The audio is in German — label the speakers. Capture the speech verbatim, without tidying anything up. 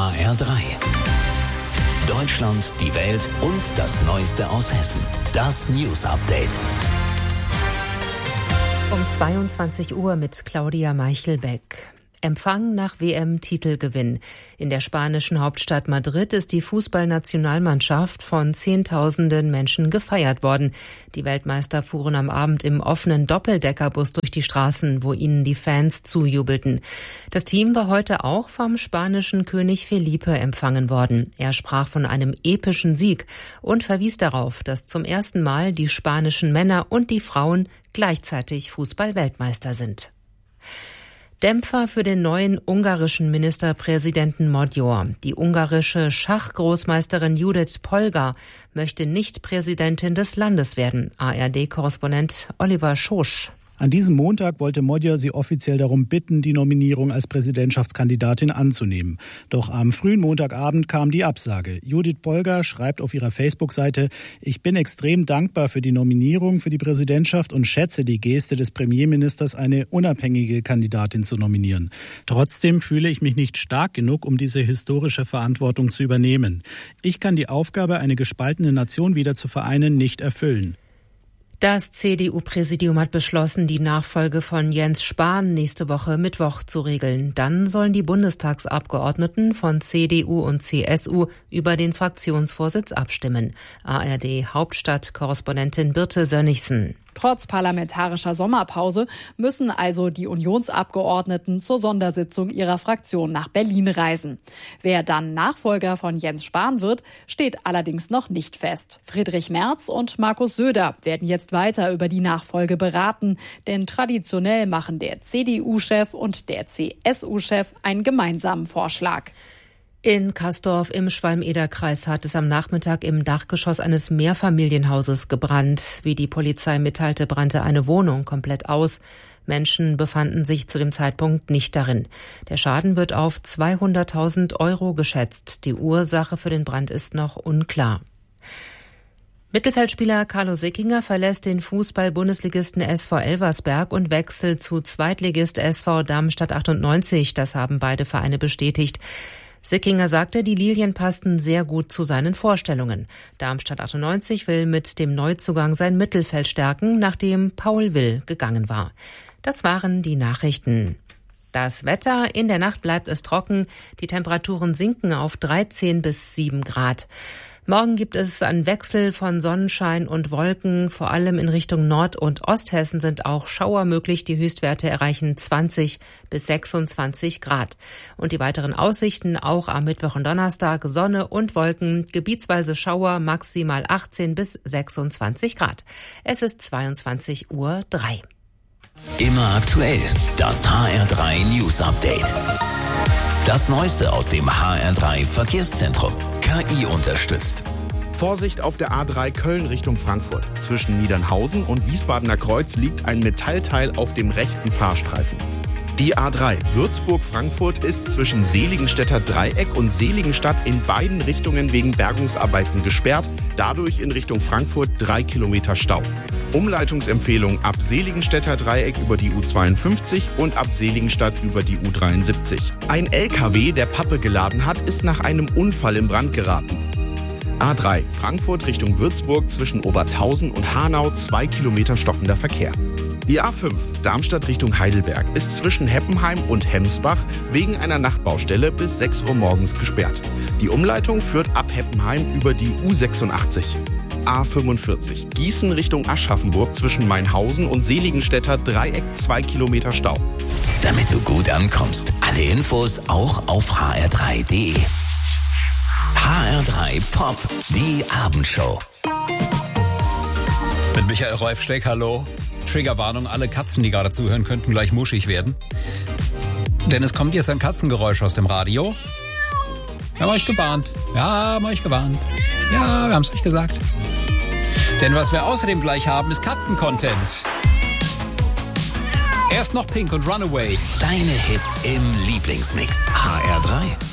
Speaker 1: H R drei. Deutschland, die Welt und das Neueste aus Hessen. Das News Update.
Speaker 2: Um zweiundzwanzig Uhr mit Claudia Meichelbeck. Empfang nach W M-Titelgewinn. In der spanischen Hauptstadt Madrid ist die Fußballnationalmannschaft von Zehntausenden Menschen gefeiert worden. Die Weltmeister fuhren am Abend im offenen Doppeldeckerbus durch die Straßen, wo ihnen die Fans zujubelten. Das Team war heute auch vom spanischen König Felipe empfangen worden. Er sprach von einem epischen Sieg und verwies darauf, dass zum ersten Mal die spanischen Männer und die Frauen gleichzeitig Fußball-Weltmeister sind. Dämpfer für den neuen ungarischen Ministerpräsidenten Magyar. Die ungarische Schachgroßmeisterin Judith Polgar möchte nicht Präsidentin des Landes werden. A R D-Korrespondent Oliver Schosch.
Speaker 3: An diesem Montag wollte Magyar sie offiziell darum bitten, die Nominierung als Präsidentschaftskandidatin anzunehmen. Doch am frühen Montagabend kam die Absage. Judith Polgar schreibt auf ihrer Facebook-Seite: Ich bin extrem dankbar für die Nominierung für die Präsidentschaft und schätze die Geste des Premierministers, eine unabhängige Kandidatin zu nominieren. Trotzdem fühle ich mich nicht stark genug, um diese historische Verantwortung zu übernehmen. Ich kann die Aufgabe, eine gespaltene Nation wieder zu vereinen, nicht erfüllen.
Speaker 2: Das C D U-Präsidium hat beschlossen, die Nachfolge von Jens Spahn nächste Woche Mittwoch zu regeln. Dann sollen die Bundestagsabgeordneten von C D U und C S U über den Fraktionsvorsitz abstimmen. A R D-Hauptstadt-Korrespondentin Birte Sönnigsen.
Speaker 4: Trotz parlamentarischer Sommerpause müssen also die Unionsabgeordneten zur Sondersitzung ihrer Fraktion nach Berlin reisen. Wer dann Nachfolger von Jens Spahn wird, steht allerdings noch nicht fest. Friedrich Merz und Markus Söder werden jetzt weiter über die Nachfolge beraten, denn traditionell machen der C D U-Chef und der C S U-Chef einen gemeinsamen Vorschlag.
Speaker 2: In Kastorf im Schwalm-Eder-Kreis hat es am Nachmittag im Dachgeschoss eines Mehrfamilienhauses gebrannt. Wie die Polizei mitteilte, brannte eine Wohnung komplett aus. Menschen befanden sich zu dem Zeitpunkt nicht darin. Der Schaden wird auf zweihunderttausend Euro geschätzt. Die Ursache für den Brand ist noch unklar. Mittelfeldspieler Carlo Sickinger verlässt den Fußball-Bundesligisten S V Elversberg und wechselt zu Zweitligist S V Darmstadt achtundneunzig. Das haben beide Vereine bestätigt. Sickinger sagte, die Lilien passten sehr gut zu seinen Vorstellungen. Darmstadt achtundneunzig will mit dem Neuzugang sein Mittelfeld stärken, nachdem Paul Will gegangen war. Das waren die Nachrichten. Das Wetter: In der Nacht bleibt es trocken. Die Temperaturen sinken auf dreizehn bis sieben Grad. Morgen gibt es einen Wechsel von Sonnenschein und Wolken. Vor allem in Richtung Nord- und Osthessen sind auch Schauer möglich. Die Höchstwerte erreichen zwanzig bis sechsundzwanzig Grad. Und die weiteren Aussichten auch am Mittwoch und Donnerstag: Sonne und Wolken, gebietsweise Schauer, maximal achtzehn bis sechsundzwanzig Grad. Es ist zweiundzwanzig Uhr drei.
Speaker 1: Immer aktuell. Das H R drei News Update. Das Neueste aus dem H R drei Verkehrszentrum. K I unterstützt.
Speaker 5: Vorsicht auf der A drei Köln Richtung Frankfurt. Zwischen Niedernhausen und Wiesbadener Kreuz liegt ein Metallteil auf dem rechten Fahrstreifen. Die A drei Würzburg-Frankfurt ist zwischen Seligenstädter Dreieck und Seligenstadt in beiden Richtungen wegen Bergungsarbeiten gesperrt. Dadurch in Richtung Frankfurt drei Kilometer Stau. Umleitungsempfehlung ab Seligenstädter Dreieck über die U zweiundfünfzig und ab Seligenstadt über die U dreiundsiebzig. Ein L K W, der Pappe geladen hat, ist nach einem Unfall in Brand geraten. A drei Frankfurt Richtung Würzburg zwischen Obertshausen und Hanau zwei Kilometer stockender Verkehr. Die A fünf Darmstadt Richtung Heidelberg ist zwischen Heppenheim und Hemsbach wegen einer Nachtbaustelle bis sechs Uhr morgens gesperrt. Die Umleitung führt ab Heppenheim über die U sechsundachtzig. A fünfundvierzig Gießen Richtung Aschaffenburg zwischen Mainhausen und Seligenstädter Dreieck zwei Kilometer Stau.
Speaker 1: Damit du gut ankommst, alle Infos auch auf h r drei punkt d e. H R drei Pop, die Abendshow.
Speaker 6: Mit Michael Reufsteck, hallo. Triggerwarnung, alle Katzen, die gerade zuhören, könnten gleich muschig werden. Denn es kommt jetzt ein Katzengeräusch aus dem Radio. Wir haben euch gewarnt. Ja, haben euch gewarnt. Ja, wir haben es euch gesagt. Denn was wir außerdem gleich haben, ist Katzen-Content. Erst noch Pink und Runaway.
Speaker 1: Deine Hits im Lieblingsmix. H R drei.